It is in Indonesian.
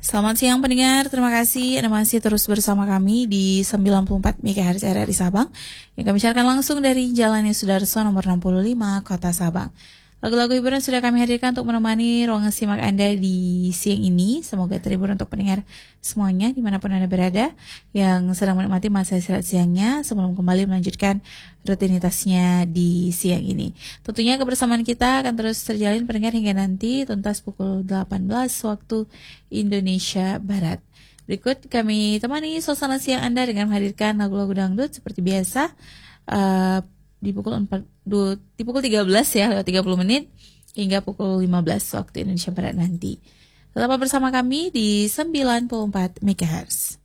Selamat siang pendengar, terima kasih Anda masih terus bersama kami di 94 MHz RRI Sabang yang kami siarkan langsung dari Jalan Sudarso nomor 65 Kota Sabang. Lagu-lagu hiburan sudah kami hadirkan untuk menemani ruang simak Anda di siang ini. Semoga terhibur untuk pendengar semuanya dimanapun Anda berada yang sedang menikmati masa istirahat siangnya sebelum kembali melanjutkan rutinitasnya di siang ini. Tentunya kebersamaan kita akan terus terjalin pendengar hingga nanti tuntas pukul 18 waktu Indonesia Barat. Berikut kami temani suasana siang Anda dengan menghadirkan lagu-lagu dangdut seperti biasa. Di pukul 13 ya, lewat 30 menit hingga pukul 15 waktu Indonesia Barat nanti. Tetap bersama kami di 94 MHz.